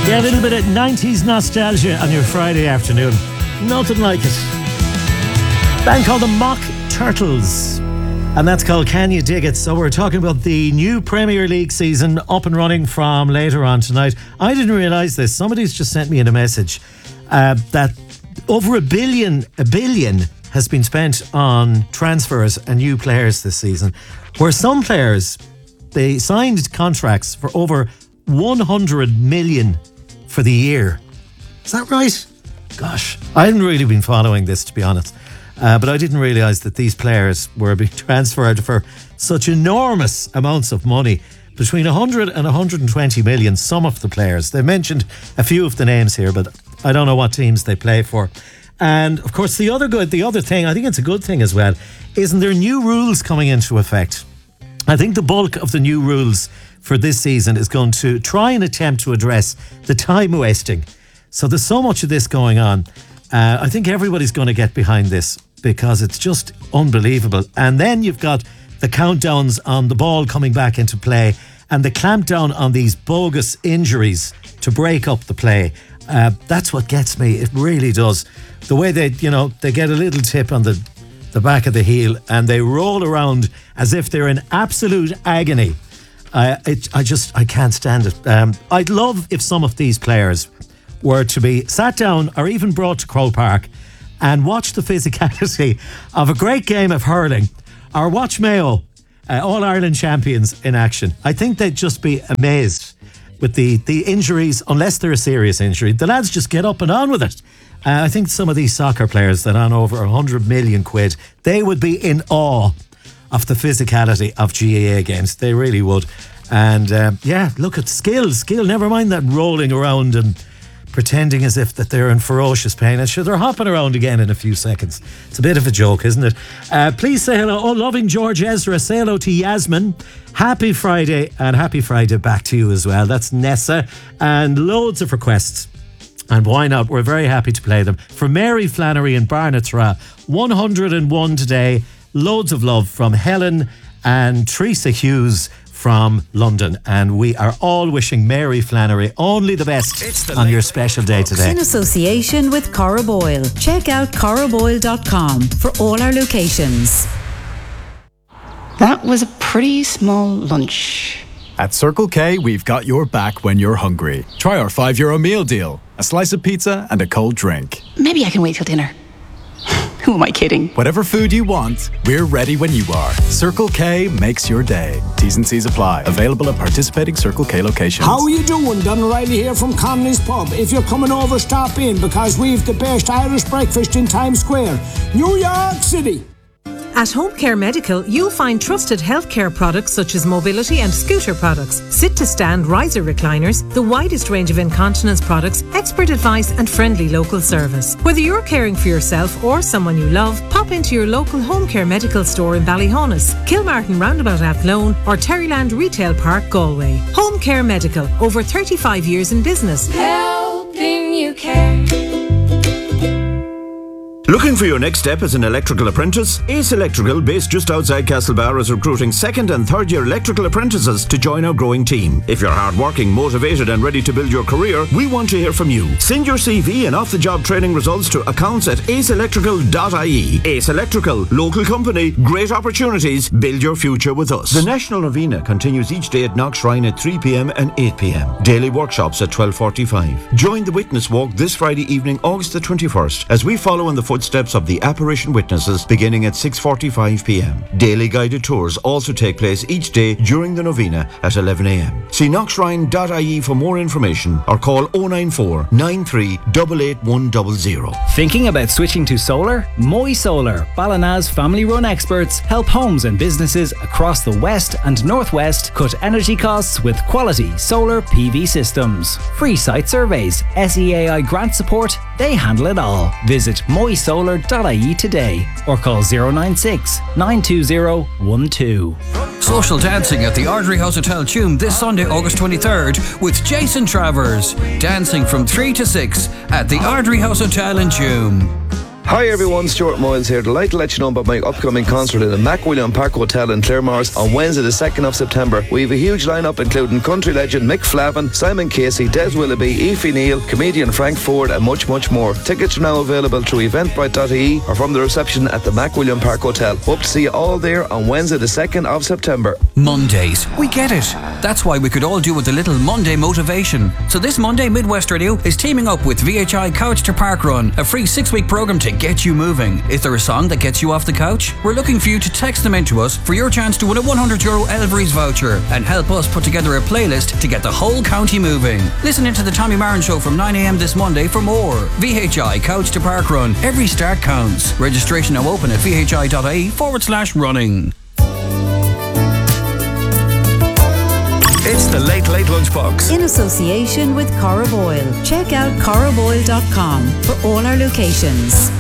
Yeah, a little bit of 90s nostalgia on your Friday afternoon. Nothing like it. Band called the Mock Turtles. And that's called Can You Dig It? So we're talking about the new Premier League season up and running from later on tonight. I didn't realise this. Somebody's just sent me in a message that over a billion has been spent on transfers and new players this season. Where some players, they signed contracts for over 100 million for the year. Is that right? Gosh, I hadn't really been following this, to be honest. But I didn't realise that these players were being transferred for such enormous amounts of money. Between 100 and 120 million, some of the players. They mentioned a few of the names here, but I don't know what teams they play for. And of course, the other thing, I think it's a good thing as well, isn't there new rules coming into effect? I think the bulk of the new rules for this season is going to try and attempt to address the time wasting. So there's so much of this going on. I think everybody's going to get behind this because it's just unbelievable. And then you've got the countdowns on the ball coming back into play and the clampdown on these bogus injuries to break up the play. That's what gets me. It really does. The way they get a little tip on the back of the heel and they roll around as if they're in absolute agony. I can't stand it. I'd love if some of these players were to be sat down or even brought to Croke Park and watch the physicality of a great game of hurling or watch Mayo, All-Ireland champions in action. I think they'd just be amazed with the injuries, unless they're a serious injury. The lads just get up and on with it. I think some of these soccer players that on over 100 million quid, they would be in awe of the physicality of GAA games. They really would. And look at skill, never mind that rolling around and pretending as if that they're in ferocious pain. And sure, they're hopping around again in a few seconds. It's a bit of a joke, isn't it? Please say hello. Oh, loving George Ezra. Say hello to Yasmin. Happy Friday, and happy Friday back to you as well. That's Nessa. And loads of requests. And why not? We're very happy to play them. From Mary Flannery and Barnatra, 101 today. Loads of love from Helen and Teresa Hughes from London. And we are all wishing Mary Flannery only the best on your special day today. In association with Corraboyle. Check out corraboyle.com for all our locations. That was a pretty small lunch. At Circle K, we've got your back when you're hungry. Try our €5 meal deal. A slice of pizza and a cold drink. Maybe I can wait till dinner. Who am I kidding? Whatever food you want, we're ready when you are. Circle K makes your day. T's and C's apply. Available at participating Circle K locations. How are you doing? Don O'Reilly here from Connolly's Pub. If you're coming over, stop in because we've the best Irish breakfast in Times Square, New York City. At Home Care Medical, you'll find trusted healthcare products such as mobility and scooter products, sit-to-stand riser recliners, the widest range of incontinence products, expert advice and friendly local service. Whether you're caring for yourself or someone you love, pop into your local Home Care Medical store in Ballyhonus, Kilmartin Roundabout Athlone or Terryland Retail Park, Galway. Home Care Medical, over 35 years in business. Helping you care. Looking for your next step as an electrical apprentice? Ace Electrical, based just outside Castlebar, is recruiting second and third year electrical apprentices to join our growing team. If you're hardworking, motivated and ready to build your career, we want to hear from you. Send your CV and off-the-job training results to accounts@aceelectrical.ie. Ace Electrical, local company, great opportunities, build your future with us. The National Novena continues each day at Knock Shrine at 3 p.m. and 8 p.m. Daily workshops at 12:45. Join the Witness Walk this Friday evening, August the 21st, as we follow in the footsteps of the apparition witnesses beginning at 6:45 p.m. Daily guided tours also take place each day during the novena at 11 a.m. See knockshrine.ie for more information or call 094 93 88100. Thinking about switching to solar? Moy Solar, Ballina's family-run experts, help homes and businesses across the west and northwest cut energy costs with quality solar PV systems. Free site surveys, SEAI grant support, they handle it all. Visit moysolar.ie today or call 096 920 12. Social dancing at the Ardry House Hotel Tuam this Sunday, August 23rd with Jason Travers. Dancing from 3 to 6 at the Ardry House Hotel in Tuam. Hi everyone, Stuart Moyles here. Delighted to let you know about my upcoming concert in the MacWilliam Park Hotel in Claremorris on Wednesday the 2nd of September. We have a huge lineup including country legend Mick Flavin, Simon Casey, Des Willoughby, Aoife Neal, comedian Frank Ford and much more. Tickets are now available through eventbrite.ie or from the reception at the MacWilliam Park Hotel. Hope to see you all there on Wednesday the 2nd of September. Mondays, we get it. That's why we could all do with a little Monday motivation. So this Monday, Midwest Radio is teaming up with VHI Couch to Park Run, a free 6-week programme to get you moving. Is there a song that gets you off the couch? We're looking for you to text them in to us for your chance to win a €100 Elvery's voucher and help us put together a playlist to get the whole county moving. Listen into the Tommy Marin Show from 9 a.m. this Monday for more. VHI Couch to Park Run. Every start counts. Registration now open at vhi.ie/running. It's the Late Lunchbox. In association with Corriboyle. Check out corriboyle.com for all our locations.